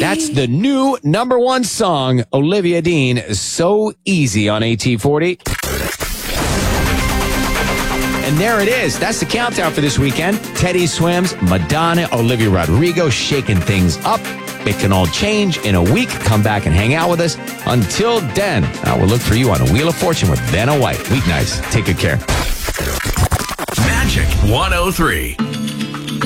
That's the new number one song, Olivia Dean, So Easy on AT40. And there it is. That's the countdown for this weekend. Teddy Swims, Madonna, Olivia Rodrigo shaking things up. It can all change in a week. Come back and hang out with us. Until then, we'll look for you on the Wheel of Fortune with Vanna White. Weeknights. Take good care. Magic 103.